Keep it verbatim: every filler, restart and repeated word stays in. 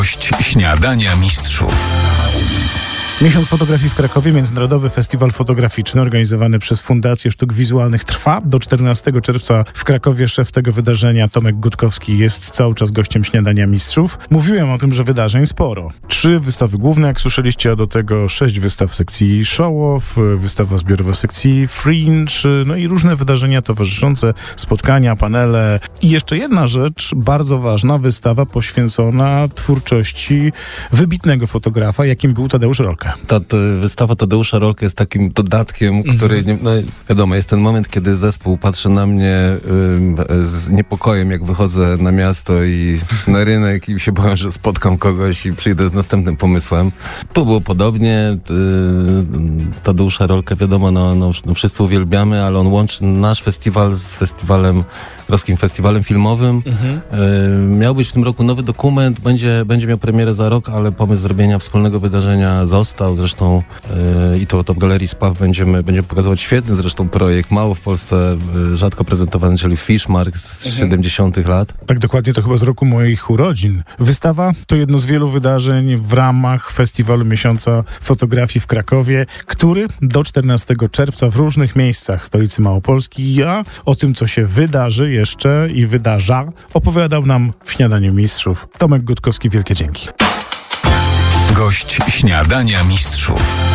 Gość Śniadania Mistrzów. Miesiąc fotografii w Krakowie, Międzynarodowy Festiwal Fotograficzny organizowany przez Fundację Sztuk Wizualnych trwa. Do czternastego czerwca w Krakowie szef tego wydarzenia Tomek Gutkowski jest cały czas gościem Śniadania Mistrzów. Mówiłem o tym, że wydarzeń sporo. Trzy wystawy główne, jak słyszeliście, a do tego sześć wystaw w sekcji show-off, wystawa zbiorowa w sekcji fringe, no i różne wydarzenia towarzyszące, spotkania, panele. I jeszcze jedna rzecz, bardzo ważna, wystawa poświęcona twórczości wybitnego fotografa, jakim był Tadeusz Rolke. Ta, ta wystawa Tadeusza Rolke jest takim dodatkiem, mm-hmm. który, nie, no wiadomo, jest ten moment, kiedy zespół patrzy na mnie y, z niepokojem, jak wychodzę na miasto i na rynek i się boję, że spotkam kogoś i przyjdę z następnym pomysłem. Tu było podobnie. Y, Tadeusza Rolke, wiadomo, no, no, no wszyscy uwielbiamy, ale on łączy nasz festiwal z festiwalem, Wrockim Festiwalem Filmowym. Mm-hmm. Y, miał być w tym roku nowy dokument, będzie, będzie miał premierę za rok, ale pomysł zrobienia wspólnego wydarzenia został. Zresztą yy, i to, to w Galerii Spaw będziemy, będziemy pokazywać świetny zresztą projekt, mało w Polsce yy, rzadko prezentowany, czyli Fishmark z mhm. siedemdziesiątych lat. Tak dokładnie, to chyba z roku moich urodzin. Wystawa to jedno z wielu wydarzeń w ramach Festiwalu Miesiąca Fotografii w Krakowie, który do czternastego czerwca w różnych miejscach stolicy Małopolski, a o tym, co się wydarzy jeszcze i wydarza, opowiadał nam w Śniadaniu Mistrzów Tomek Gutkowski. Wielkie dzięki. Gość Śniadania Mistrzów.